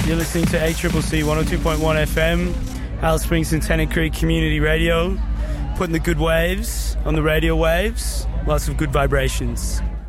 You're listening to ACCC 102.1 FM, Alice Springs and Tennant Creek Community Radio, putting the good waves on the radio waves, lots of good vibrations.